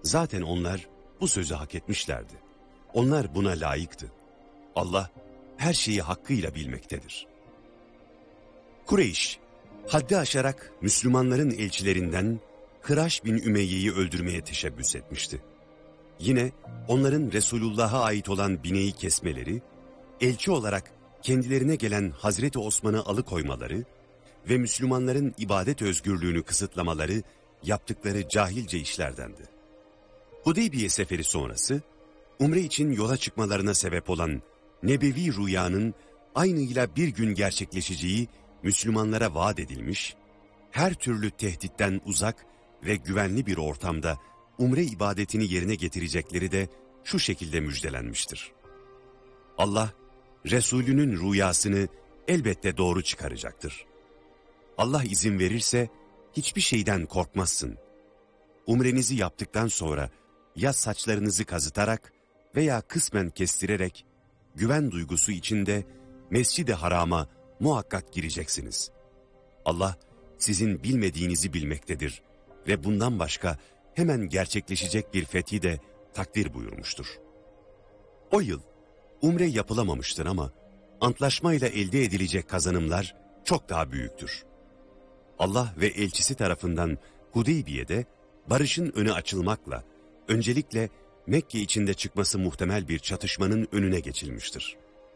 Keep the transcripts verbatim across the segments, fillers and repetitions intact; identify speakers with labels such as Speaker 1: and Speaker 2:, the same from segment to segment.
Speaker 1: Zaten onlar bu sözü hak etmişlerdi. Onlar buna layıktı. Allah her şeyi hakkıyla bilmektedir. Kureyş, haddi aşarak Müslümanların elçilerinden Hıraş bin Ümeyye'yi öldürmeye teşebbüs etmişti. Yine onların Resulullah'a ait olan bineği kesmeleri, elçi olarak kendilerine gelen Hazreti Osman'ı alıkoymaları ve Müslümanların ibadet özgürlüğünü kısıtlamaları yaptıkları cahilce işlerdendi. Hudeybiye seferi sonrası, umre için yola çıkmalarına sebep olan nebevi rüyanın aynıyla bir gün gerçekleşeceği Müslümanlara vaat edilmiş, her türlü tehditten uzak ve güvenli bir ortamda umre ibadetini yerine getirecekleri de şu şekilde müjdelenmiştir. Allah, Resulünün rüyasını elbette doğru çıkaracaktır. Allah izin verirse hiçbir şeyden korkmazsın. Umrenizi yaptıktan sonra ya saçlarınızı kazıtarak veya kısmen kestirerek güven duygusu içinde Mescid-i Haram'a muhakkak gireceksiniz. Allah sizin bilmediğinizi bilmektedir ve bundan başka hemen gerçekleşecek bir fethi de takdir buyurmuştur. O yıl umre yapılamamıştır ama antlaşmayla elde edilecek kazanımlar çok daha büyüktür. Allah ve elçisi tarafından Hudeybiye'de barışın önü açılmakla öncelikle Mekke içinde çıkması muhtemel bir çatışmanın önüne geçilmiştir.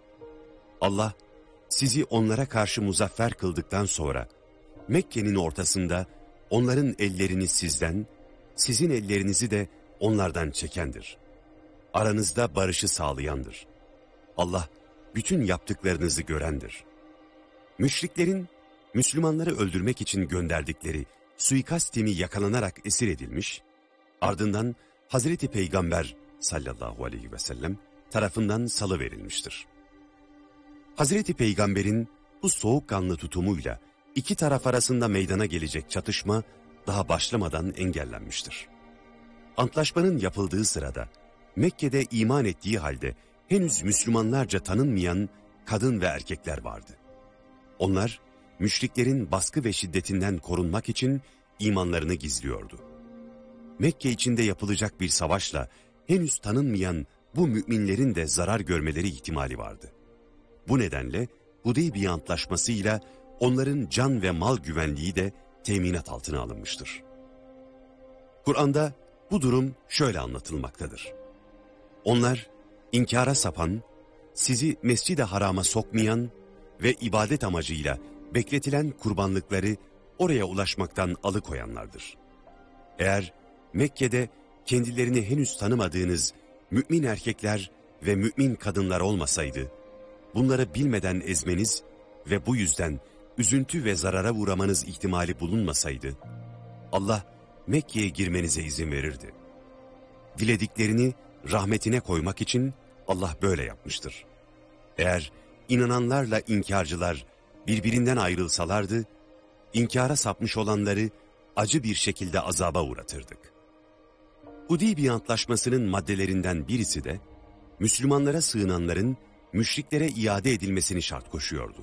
Speaker 1: Allah sizi onlara karşı muzaffer kıldıktan sonra Mekke'nin ortasında onların ellerini sizden, sizin ellerinizi de onlardan çekendir. Aranızda barışı sağlayandır. Allah bütün yaptıklarınızı görendir. Müşriklerin Müslümanları öldürmek için gönderdikleri suikast timi yakalanarak esir edilmiş, ardından Hazreti Peygamber sallallahu aleyhi ve sellem tarafından salıverilmiştir. Hazreti Peygamber'in bu soğukkanlı tutumuyla iki taraf arasında meydana gelecek çatışma daha başlamadan engellenmiştir. Antlaşmanın yapıldığı sırada Mekke'de iman ettiği halde henüz Müslümanlarca tanınmayan kadın ve erkekler vardı. Onlar müşriklerin baskı ve şiddetinden korunmak için imanlarını gizliyordu. Mekke içinde yapılacak bir savaşla henüz tanınmayan bu müminlerin de zarar görmeleri ihtimali vardı. Bu nedenle Hudeybiye Antlaşması'yla onların can ve mal güvenliği de teminat altına alınmıştır. Kur'an'da bu durum şöyle anlatılmaktadır. Onlar inkara sapan, sizi Mescid-i Haram'a sokmayan ve ibadet amacıyla bekletilen kurbanlıkları oraya ulaşmaktan alıkoyanlardır. Eğer Mekke'de kendilerini henüz tanımadığınız mümin erkekler ve mümin kadınlar olmasaydı, bunları bilmeden ezmeniz ve bu yüzden üzüntü ve zarara uğramanız ihtimali bulunmasaydı, Allah Mekke'ye girmenize izin verirdi. Dilediklerini rahmetine koymak için Allah böyle yapmıştır. Eğer inananlarla inkarcılar birbirinden ayrılsalardı, inkara sapmış olanları acı bir şekilde azaba uğratırdık. Hudeybiye Antlaşması'nın maddelerinden birisi de, Müslümanlara sığınanların müşriklere iade edilmesini şart koşuyordu.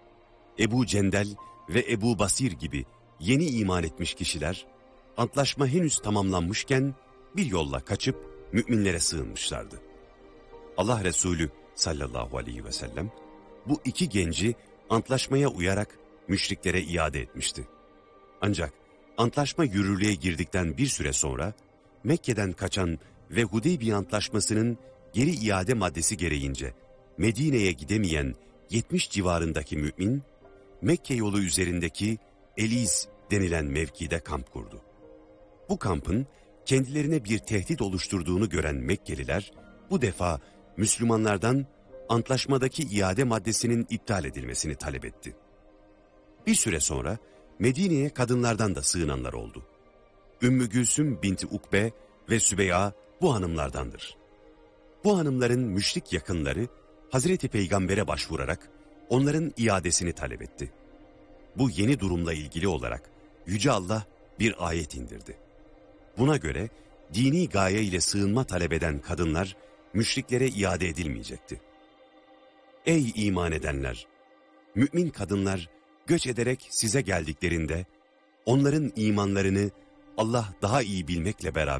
Speaker 1: Ebu Cendel ve Ebu Basir gibi yeni iman etmiş kişiler, antlaşma henüz tamamlanmışken bir yolla kaçıp müminlere sığınmışlardı. Allah Resulü sallallahu aleyhi ve sellem bu iki genci antlaşmaya uyarak müşriklere iade etmişti. Ancak antlaşma yürürlüğe girdikten bir süre sonra Mekke'den kaçan ve Hudeybiye Antlaşması'nın geri iade maddesi gereğince Medine'ye gidemeyen yetmiş civarındaki mümin, Mekke yolu üzerindeki Eliz denilen mevkide kamp kurdu. Bu kampın kendilerine bir tehdit oluşturduğunu gören Mekkeliler, bu defa Müslümanlardan antlaşmadaki iade maddesinin iptal edilmesini talep etti. Bir süre sonra Medine'ye kadınlardan da sığınanlar oldu. Ümmü Gülsüm binti Ukbe ve Sübeyya bu hanımlardandır. Bu hanımların müşrik yakınları Hazreti Peygamber'e başvurarak onların iadesini talep etti. Bu yeni durumla ilgili olarak Yüce Allah bir ayet indirdi. Buna göre dini gaye ile sığınma talep eden kadınlar müşriklere iade edilmeyecekti. Ey iman edenler! Mümin kadınlar göç ederek size geldiklerinde onların imanlarını Allah daha iyi bilmekle beraber